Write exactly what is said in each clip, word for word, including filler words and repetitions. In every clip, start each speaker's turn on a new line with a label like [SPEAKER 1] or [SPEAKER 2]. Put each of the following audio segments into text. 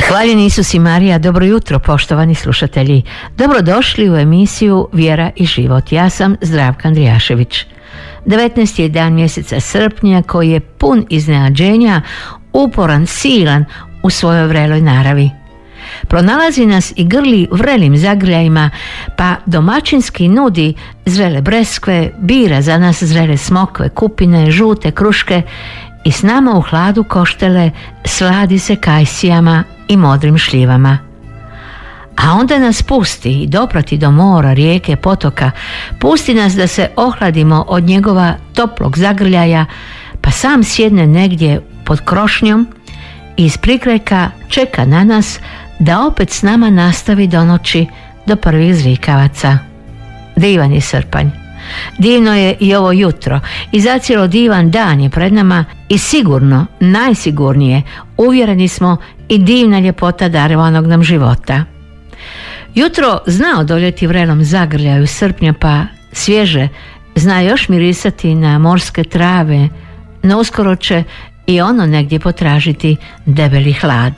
[SPEAKER 1] Hvaljen Isus i Marija, dobro jutro poštovani slušatelji. Dobrodošli u emisiju Vjera i život. Ja sam Zdravka Andrijašević. devetnaesti je dan mjeseca srpnja koji je pun iznenađenja, uporan, silan u svojoj vreloj naravi. Pronalazi nas i grli vrelim zagrljajima, pa domaćinski nudi zrele breskve, bira za nas zrele smokve, kupine, žute kruške i s nama u hladu koštele sladi se kajsijama i modrim šljivama. A onda nas pusti i doprati do mora, rijeke, potoka, pusti nas da se ohladimo od njegova toplog zagrljaja, pa sam sjedne negdje pod krošnjom i iz prikrajka čeka na nas da opet s nama nastavi do noći, do prvih zrikavaca. Divan je srpanj. Divno je i ovo jutro i zacijelo divan dan je pred nama i sigurno, najsigurnije, uvjereni smo i divna ljepota darovanog nam života. Jutro zna odoljeti vrelom zagrljaju srpnja, pa svježe zna još mirisati na morske trave, no uskoro će i ono negdje potražiti debeli hlad.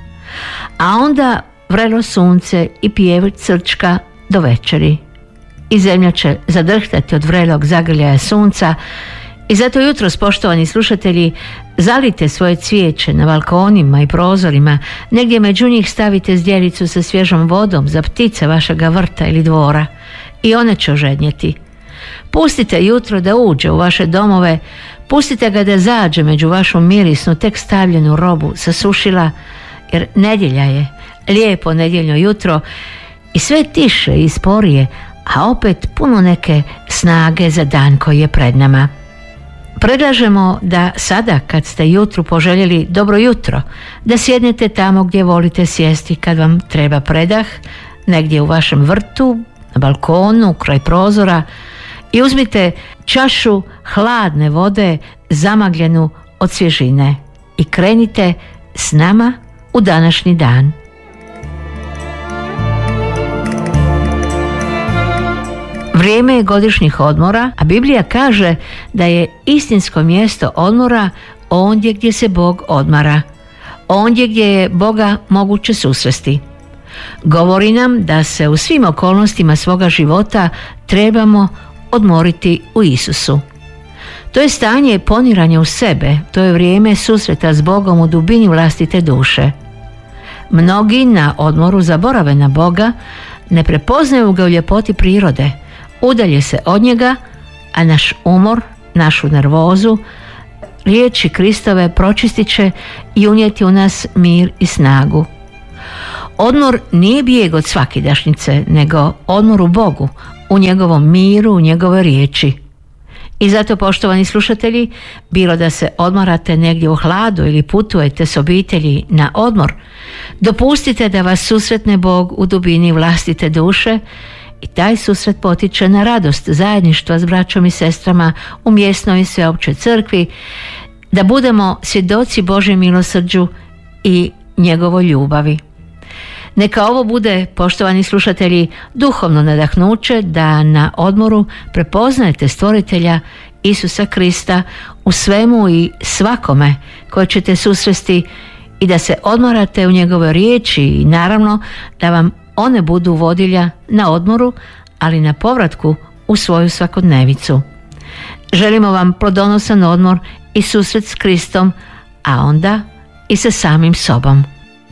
[SPEAKER 1] A onda vrelo sunce i pjev crčka do večeri. I zemlja će zadrhtati od vrelog zagrljaja sunca i zato jutros, poštovani slušatelji, zalite svoje cvijeće na balkonima i prozorima, negdje među njih stavite zdjelicu sa svježom vodom za ptice vašega vrta ili dvora i one će ožednjeti. Pustite jutro da uđe u vaše domove, pustite ga da zađe među vašu mirisnu, tek stavljenu robu sa sušila, jer nedjelja je, lijepo nedjeljno jutro i sve tiše i sporije, a opet puno neke snage za dan koji je pred nama. Predlažemo da sada, kad ste jutru poželjeli dobro jutro, da sjednete tamo gdje volite sjesti kad vam treba predah, negdje u vašem vrtu, na balkonu, kraj prozora, i uzmite čašu hladne vode zamagljenu od svježine i krenite s nama u današnji dan. Vrijeme je godišnjih odmora, a Biblija kaže da je istinsko mjesto odmora ondje gdje se Bog odmara, ondje gdje je Boga moguće susresti. Govori nam da se u svim okolnostima svoga života trebamo odmoriti u Isusu. To je stanje poniranja u sebe, to je vrijeme susreta s Bogom u dubini vlastite duše. Mnogi na odmoru zaborave na Boga, ne prepoznaju ga u ljepoti prirode, udalje se od njega, a naš umor, našu nervozu, riječi Kristove pročistit će i unijeti u nas mir i snagu. Odmor nije bijeg od svakidašnjice, nego odmor u Bogu, u njegovom miru, u njegove riječi. I zato, poštovani slušatelji, bilo da se odmarate negdje u hladu ili putujete s obitelji na odmor, dopustite da vas susretne Bog u dubini vlastite duše i taj susret potiče na radost zajedništva s braćom i sestrama u mjesnoj i sveopćoj crkvi, da budemo svjedoci Božjem milosrđu i njegovoj ljubavi. Neka ovo bude, poštovani slušatelji, duhovno nadahnuće da na odmoru prepoznajete stvoritelja Isusa Krista u svemu i svakome koje ćete susresti i da se odmarate u njegove riječi i naravno da vam one budu vodilja na odmoru, ali na povratku u svoju svakodnevicu. Želimo vam plodonosan odmor i susret s Kristom, a onda i sa samim sobom.